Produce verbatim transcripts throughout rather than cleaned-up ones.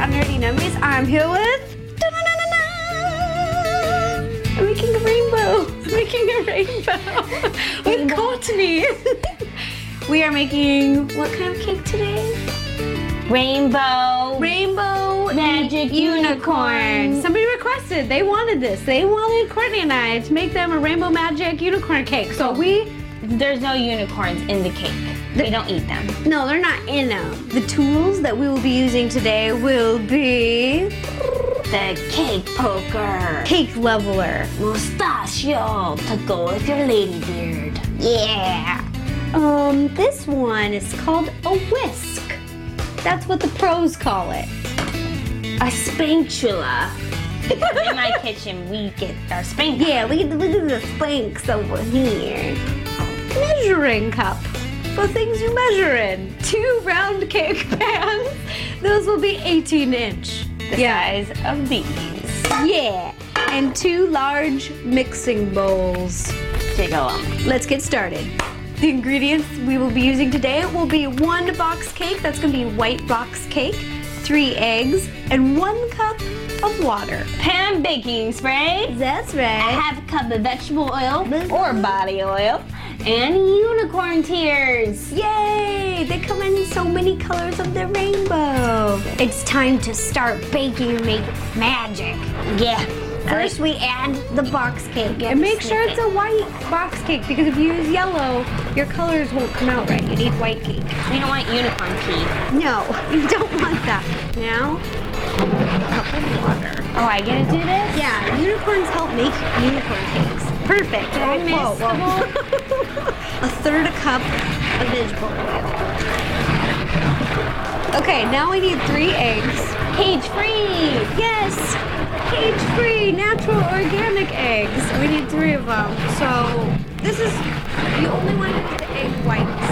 on Nerdy Nummies. I'm here with... I'm making a rainbow. I'm making a rainbow with Courtney. We are making what kind of cake today? Rainbow. Rainbow Magic unicorn. unicorn. Somebody requested. They wanted this. They wanted Courtney and I to make them a rainbow magic unicorn cake. So we... There's no unicorns in the cake. We don't eat them. No, they're not in them. The tools that we will be using today will be... The cake poker. Cake leveler. Mustachio to go with your lady beard. Yeah. Um, this one is called a whisk. That's what the pros call it. A spatula. Because in my kitchen, we get our spank. Yeah, look at, the, look at the spanks over here. Measuring cup for things you measure in. Two round cake pans. Those will be eighteen inch. The yeah. size of these. Yeah. And two large mixing bowls. Take a lump. Let's get started. The ingredients we will be using today will be one box cake. That's going to be white box cake. Three eggs and one cup of water. Pan baking spray. That's right. Half a cup of vegetable oil or body oil. And unicorn tears. Yay! They come in so many colors of the rainbow. It's time to start baking and make magic. Yeah. First we add the box cake. And make sure it's a white box cake because if you use yellow, your colors won't come out right. You need white cake. We don't want unicorn pee. No, you don't want that. Now, a cup of water. Oh, I get to do this? Yeah, unicorns help make unicorn cakes. Perfect. Did I miss whoa, whoa. A third a cup of vegetable oil. Okay, now we need three eggs. Cage-free. Yes, cage-free, natural, organic eggs. We need three of them. So this is, you only want to get the egg whites.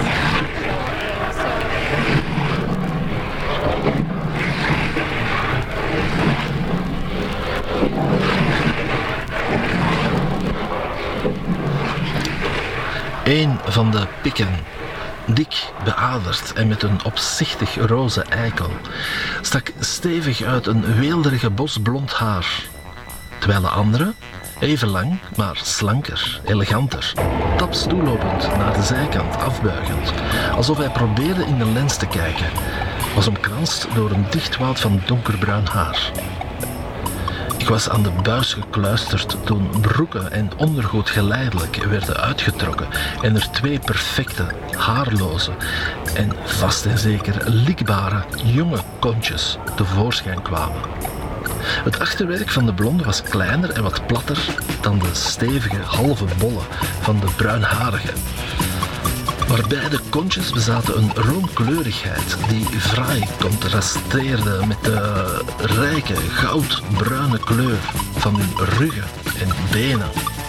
Een van de pikken, dik beaderd en met een opzichtig roze eikel, stak stevig uit een weelderige bos blond haar, terwijl de andere, even lang, maar slanker, eleganter, taps toelopend naar de zijkant afbuigend, alsof hij probeerde in de lens te kijken, was omkranst door een dicht woud van donkerbruin haar. Ik was aan de buis gekluisterd toen broeken en ondergoed geleidelijk werden uitgetrokken en er twee perfecte, haarloze en vast en zeker likbare jonge kontjes tevoorschijn kwamen. Het achterwerk van de blonde was kleiner en wat platter dan de stevige halve bollen van de bruinharige. Maar beide kontjes bezaten een roomkleurigheid die fraai contrasteerde met de rijke goudbruine kleur van hun ruggen en benen.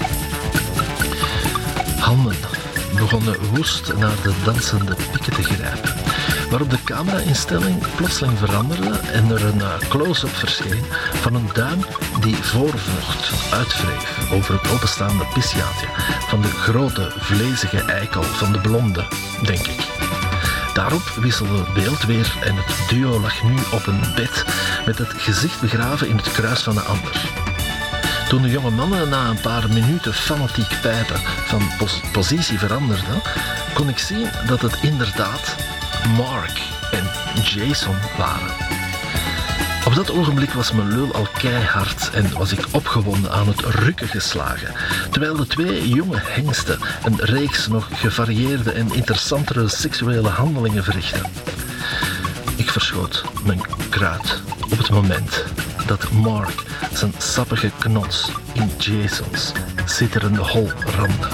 Handen begonnen woest naar de dansende pikken te grijpen, waarop de camera-instelling plotseling veranderde en er een close-up verscheen van een duim die voorvlucht uitwreef over het openstaande pisjaatje van de grote, vlezige eikel van de blonde, denk ik. Daarop wisselde het beeld weer en het duo lag nu op een bed met het gezicht begraven in het kruis van de ander. Toen de jonge mannen na een paar minuten fanatiek pijpen van pos- positie veranderden, kon ik zien dat het inderdaad Mark en Jason waren. Op dat ogenblik was mijn lul al keihard en was ik opgewonden aan het rukken geslagen, terwijl de twee jonge hengsten een reeks nog gevarieerde en interessantere seksuele handelingen verrichtten. Ik verschoot mijn kruid op het moment dat Mark zijn sappige knots in Jasons zitterende hol ramde.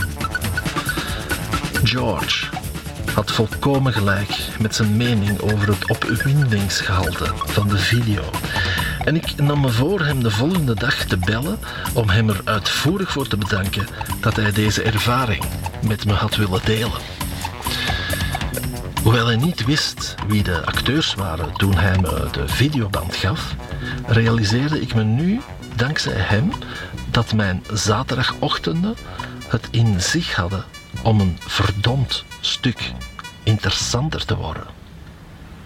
George had volkomen gelijk met zijn mening over het opwindingsgehalte van de video. En ik nam me voor hem de volgende dag te bellen om hem er uitvoerig voor te bedanken dat hij deze ervaring met me had willen delen. Hoewel hij niet wist wie de acteurs waren toen hij me de videoband gaf, realiseerde ik me nu, dankzij hem, dat mijn zaterdagochtenden het in zich hadden om een verdomd stuk interessanter te worden.